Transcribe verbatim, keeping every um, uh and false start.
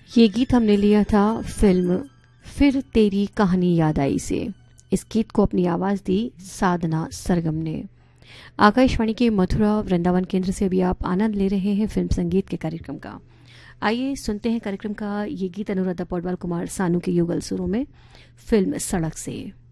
ये गीत हमने लिया था फिल्म फिर तेरी कहानी याद आई से। इस गीत को अपनी आवाज़ दी साधना सरगम ने। आकाशवाणी के मथुरा वृंदावन केंद्र से अभी आप आनंद ले रहे हैं फिल्म संगीत के कार्यक्रम का। आइए सुनते हैं कार्यक्रम का ये गीत अनुराधा पौडवाल कुमार सानू के युगल सुरों में फिल्म सड़क से।